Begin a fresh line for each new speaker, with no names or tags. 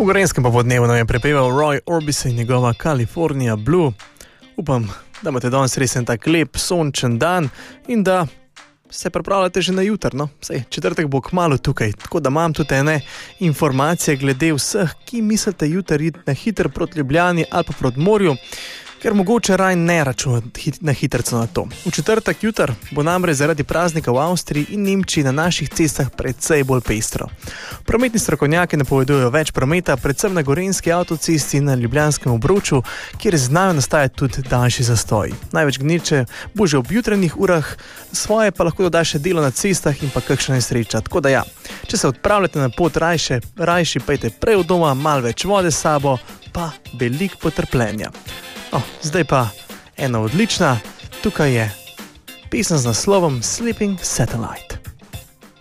V Gorenjskem popoldnevu nam je prepeval Roy Orbison in njegova California Blue. Upam, da imate danes res en tak lep, sončen dan in da se pripravljate že na jutr, no? Sej, četrtek bo kmalu tukaj, tako da imam tudi ene informacije glede vseh, ki mislite jutri iti na hitro proti Ljubljani ali pa proti morju, ker mogoče raj ne računati na hitrco na to. V četrtek jutr bo namreč zaradi praznika v Avstriji in Nemčiji na naših cestah precej bolj pestro. Prometni strokovnjaki napovedujejo več prometa, predvsem na Gorenjski avtocesti in na Ljubljanskem obroču, kjer znajo nastajati tudi daljši zastoji. Največ gneče bo že ob jutranjih urah, svoje pa lahko doda še delo na cestah in pa kakšna nesreča. Tako da ja, če se odpravljate na pot, rajši pejte prej od doma, malo več vode s sabo, pa veliko potrpljenja. Zdaj pa ena odlična, tukaj je pesem z naslovom Sleeping Satellite.